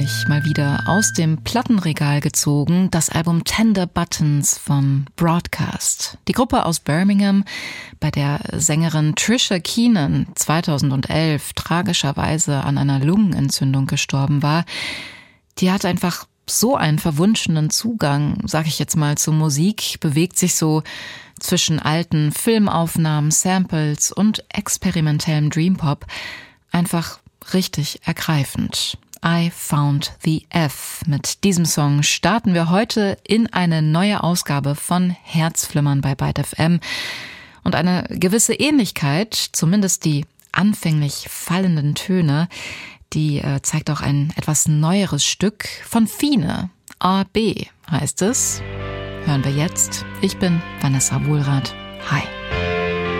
mich mal wieder aus dem Plattenregal gezogen, das Album Tender Buttons von Broadcast. Die Gruppe aus Birmingham, bei der Sängerin Trisha Keenan 2011 tragischerweise an einer Lungenentzündung gestorben war, die hat einfach so einen verwunschenen Zugang, sag ich jetzt mal, zur Musik, bewegt sich so zwischen alten Filmaufnahmen, Samples und experimentellem Dreampop. Einfach richtig ergreifend. I Found the F. Mit diesem Song starten wir heute in eine neue Ausgabe von Herzflimmern bei Byte FM. Und eine gewisse Ähnlichkeit, zumindest die anfänglich fallenden Töne, die zeigt auch ein etwas neueres Stück von Fine. AB heißt es. Hören wir jetzt. Ich bin Vanessa Wohlrath. Hi.